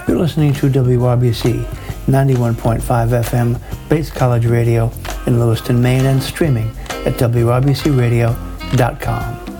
You're listening to WRBC 91.5 FM, Bates College Radio in Lewiston, Maine, and streaming at WRBCRadio.com.